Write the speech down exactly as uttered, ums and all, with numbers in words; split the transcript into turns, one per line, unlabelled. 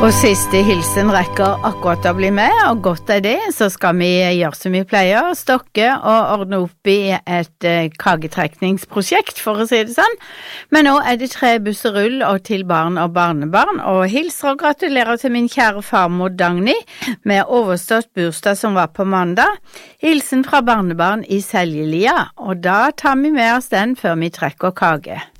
Og siste hilsen rekker akkurat å bli med, og godt er det, så skal vi gjøre som vi pleier, stokke og ordne opp i et eh, kagetrekningsprosjekt, for å si det sånn. Men nå er det tre busserull og til barn og barnebarn, og hilser og gratulerer til min kjære farmor Dagny med overstått bursdag som var på mandag. Hilsen fra barnebarn i Seljelia, og da tar vi med oss den før vi trekker kage.